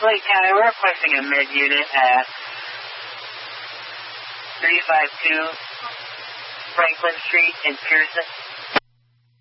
Lake County, we're requesting a med unit at 352 Franklin Street in Pearson.